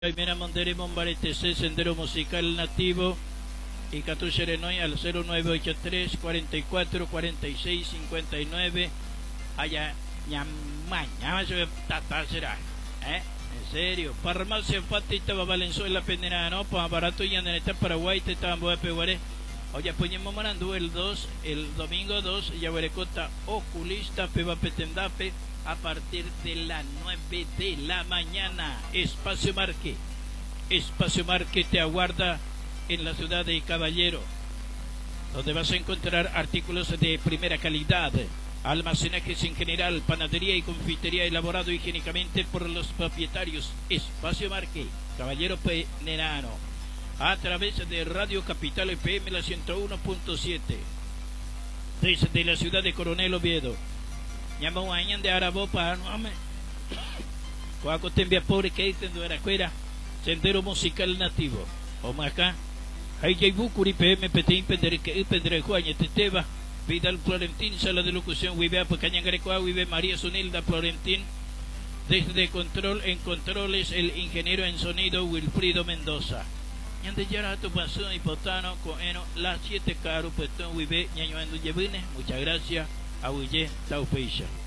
Mira Mondere Mombarete C, Sendero Musical Nativo y Catucherenoy al 0983 44 46 59 allá mañana se tata será en serio farmacia Fatita Valenzuela Penera no pa barato y en esta Paraguay te estaban voy a pegar oye ponemos marando el domingo 2 ya verecota oculista peba petendape a partir de las 9 de la mañana. Espacio Marque te aguarda en la ciudad de Caballero, donde vas a encontrar artículos de primera calidad, almacenajes en general, panadería y confitería elaborado higiénicamente por los propietarios. Espacio Marque, Caballero Penerano, a través de Radio Capital FM la 101.7, desde la ciudad de Coronel Oviedo. Llamo a de Arabo para no me cuaco tembia pobre que dicen de Aracuera Sendero Musical Nativo o acá hay Bucuri PM Petín Pedre Juaña Teteba Vidal Florentín sala de locución Vive Pecaña Grecoa Vive María Sonilda Florentín desde control en controles el ingeniero en sonido Wilfrido Mendoza Ñande Yarato pasó y potano coeno las 7 caro petón Vive Ñañuando Yevine muchas gracias. Auye, Taufeisha.